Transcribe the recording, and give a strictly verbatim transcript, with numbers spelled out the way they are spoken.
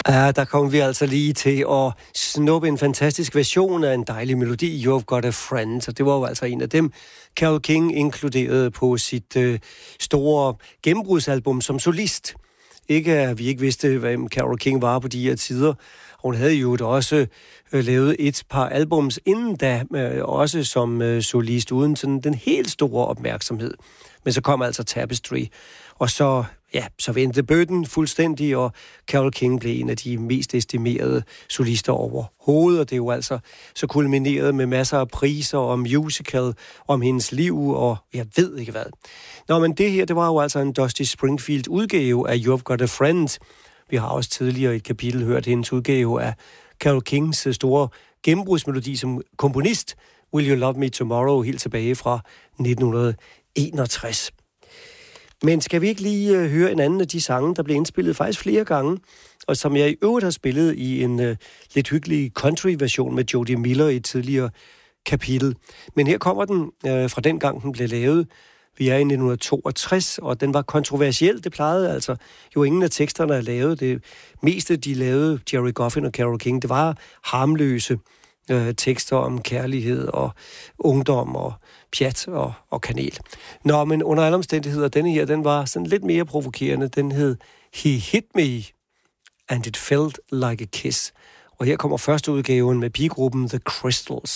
Ja, der kom vi altså lige til at snuppe en fantastisk version af en dejlig melodi, You've Got a Friend, og det var jo altså en af dem, Carole King inkluderede på sit øh, store gennembrudsalbum som solist. Ikke at vi ikke vidste, hvem Carole King var på de her tider. Hun havde jo også øh, lavet et par albums inden da, øh, også som øh, solist, uden sådan den helt store opmærksomhed. Men så kom altså Tapestry, og så, ja, så vendte bøtten fuldstændig, og Carole King blev en af de mest estimerede solister overhovedet, og det er jo altså så kulmineret med masser af priser og musical om hendes liv, og jeg ved ikke hvad. Nå, men det her, det var jo altså en Dusty Springfield udgave af You've Got a Friend. Vi har også tidligere i et kapitel hørt hendes udgave af Carole Kings store gennembrudsmelodi som komponist, Will You Love Me Tomorrow, helt tilbage fra nitten enogtres. Men skal vi ikke lige uh, høre en anden af de sange, der blev indspillet faktisk flere gange, og som jeg i øvrigt har spillet i en uh, lidt hyggelig country-version med Jody Miller i et tidligere kapitel. Men her kommer den uh, fra den gang, den blev lavet. Vi er i nitten toogtres, og den var kontroversiel. Det plejede altså jo ingen af teksterne at lave. Det meste, de lavede, Jerry Goffin og Carole King, det var harmløse øh, tekster om kærlighed og ungdom og pjat og, og kanel. Nå, men under alle omstændigheder, denne her, den var sådan lidt mere provokerende. Den hed He Hit Me, and It Felt Like a Kiss. Og her kommer første udgaven med pigegruppen The Crystals.